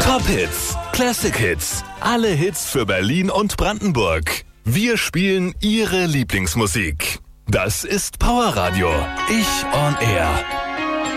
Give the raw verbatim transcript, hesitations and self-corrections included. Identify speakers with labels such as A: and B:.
A: Top Hits, Classic Hits, alle Hits für Berlin und Brandenburg. Wir spielen Ihre Lieblingsmusik. Das ist Power Radio. Ich on Air.